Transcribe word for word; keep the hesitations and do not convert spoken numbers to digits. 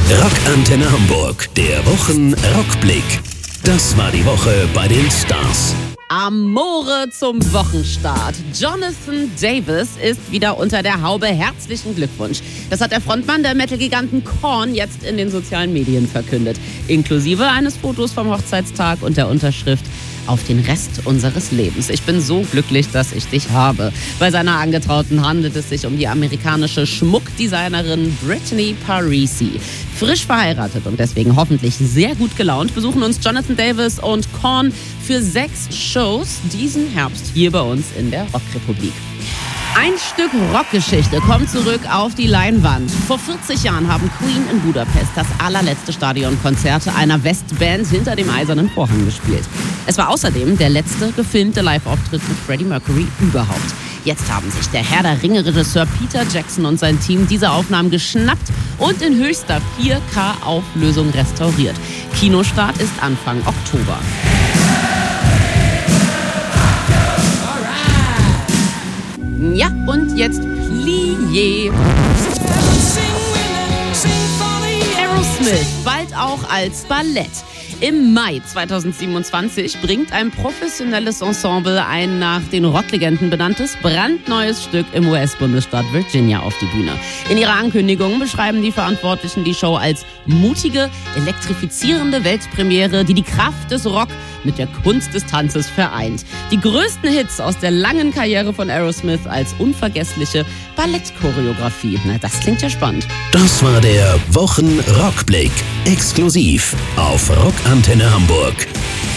Rockantenne Hamburg, der Wochen-Rockblick. Das war die Woche bei den Stars. Amore zum Wochenstart. Jonathan Davis ist wieder unter der Haube. Herzlichen Glückwunsch. Das hat der Frontmann der Metal-Giganten Korn jetzt in den sozialen Medien verkündet. Inklusive eines Fotos vom Hochzeitstag und der Unterschrift: auf den Rest unseres Lebens. Ich bin so glücklich, dass ich dich habe. Bei seiner Angetrauten handelt es sich um die amerikanische Schmuckdesignerin Brittany Parisi. Frisch verheiratet und deswegen hoffentlich sehr gut gelaunt besuchen uns Jonathan Davis und Korn für sechs Shows diesen Herbst hier bei uns in der Rockrepublik. Ein Stück Rockgeschichte kommt zurück auf die Leinwand. Vor vierzig Jahren haben Queen in Budapest das allerletzte Stadionkonzert einer Westband hinter dem eisernen Vorhang gespielt. Es war außerdem der letzte gefilmte Live-Auftritt mit Freddie Mercury überhaupt. Jetzt haben sich der Herr der Ringe-Regisseur Peter Jackson und sein Team diese Aufnahmen geschnappt und in höchster vier K-Auflösung restauriert. Kinostart ist Anfang Oktober. Ja, und jetzt Plié. Aerosmith, bald auch als Ballett. Im Mai zweitausendsiebenundzwanzig bringt ein professionelles Ensemble ein nach den Rocklegenden benanntes brandneues Stück im U S-Bundesstaat Virginia auf die Bühne. In ihrer Ankündigung beschreiben die Verantwortlichen die Show als mutige, elektrifizierende Weltpremiere, die die Kraft des Rock mit der Kunst des Tanzes vereint. Die größten Hits aus der langen Karriere von Aerosmith als unvergessliche Ballettchoreografie. Na, das klingt ja spannend. Das war der Wochen-Rockblick. Exklusiv auf Rockantenne Hamburg.